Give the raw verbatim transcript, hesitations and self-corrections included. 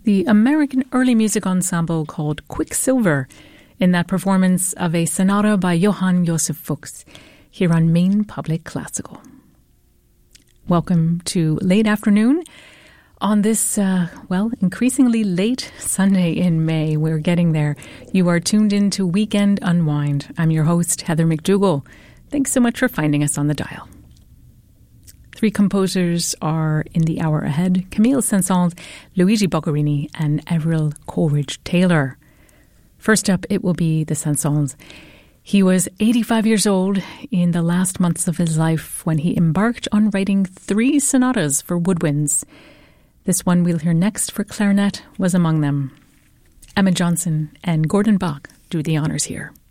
the American early music ensemble called Quicksilver in that performance of a sonata by Johann Joseph Fuchs here on Maine Public Classical. Welcome to Late Afternoon on this, uh, well, increasingly late Sunday in May. We're getting there. You are tuned in to Weekend Unwind. I'm your host, Heather McDougall. Thanks so much for finding us on the dial. Three composers are in the hour ahead: Camille Saint-Saëns, Luigi Boccherini, and Avril Coleridge-Taylor. First up, it will be the Saint-Saëns. He was eighty-five years old in the last months of his life when he embarked on writing three sonatas for woodwinds. This one we'll hear next for clarinet was among them. Emma Johnson and Gordon Bach do the honors here.